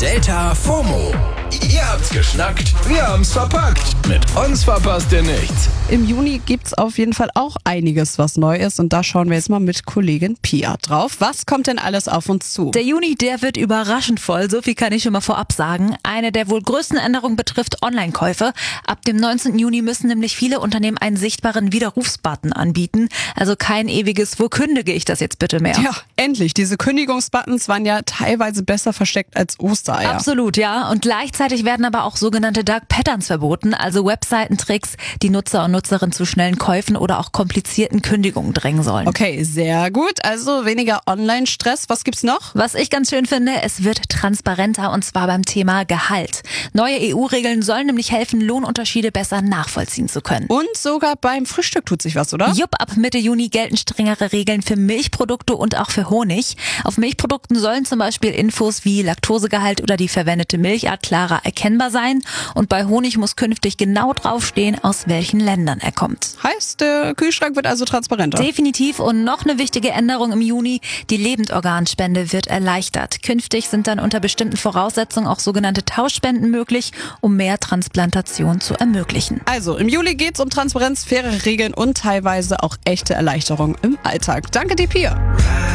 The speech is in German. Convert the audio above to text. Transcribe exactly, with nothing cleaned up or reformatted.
Delta FOMO. Ihr habt's geschnackt, wir haben's verpackt. Mit uns verpasst ihr nichts. Im Juni gibt's auf jeden Fall auch einiges, was neu ist. Und da schauen wir jetzt mal mit Kollegin Pia drauf. Was kommt denn alles auf uns zu? Der Juni, der wird überraschend voll. So viel kann ich schon mal vorab sagen. Eine der wohl größten Änderungen betrifft Online-Käufe. Ab dem neunzehnten Juni müssen nämlich viele Unternehmen einen sichtbaren Widerrufsbutton anbieten. Also kein ewiges, wo kündige ich das jetzt bitte mehr? Ja, endlich. Diese Kündigungsbuttons waren ja teilweise besser versteckt als Ostereier. Absolut, ja. Und gleichzeitig werden aber auch sogenannte Dark Patterns verboten, also Webseitentricks, die Nutzer und Nutzerinnen zu schnellen Käufen oder auch komplizierten Kündigungen drängen sollen. Okay, sehr gut. Also weniger Online-Stress. Was gibt's noch? Was ich ganz schön finde, es wird transparenter, und zwar beim Thema Gehalt. Neue E U-Regeln sollen nämlich helfen, Lohnunterschiede besser nachvollziehen zu können. Und sogar beim Frühstück tut sich was, oder? Jupp, ab Mitte Juni gelten strengere Regeln für Milchprodukte und auch für Honig. Auf Milchprodukten sollen zum Beispiel Infos wie Laktosegehalt oder die verwendete Milchart klarer erkennbar sein. Und bei Honig muss künftig genau draufstehen, aus welchen Ländern er kommt. Heißt, der Kühlschrank wird also transparenter. Definitiv. Und noch eine wichtige Änderung im Juni: die Lebendorganspende wird erleichtert. Künftig sind dann unter bestimmten Voraussetzungen auch sogenannte Tauschspenden möglich, um mehr Transplantation zu ermöglichen. Also, im Juli geht's um Transparenz, faire Regeln und teilweise auch echte Erleichterung im Alltag. Danke dir, Pia.